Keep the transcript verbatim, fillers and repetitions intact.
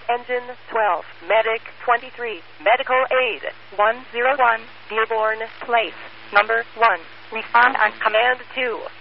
Engine twelve, Medic twenty-three, Medical Aid one oh one, Dearborn Place, number one. Respond on Command two.